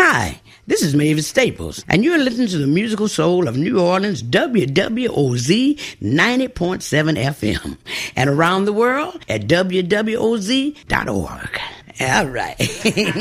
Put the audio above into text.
Hi, this is Mavis Staples, and you're listening to the musical soul of New Orleans, WWOZ 90.7 FM, and around the world at WWOZ.org. All right.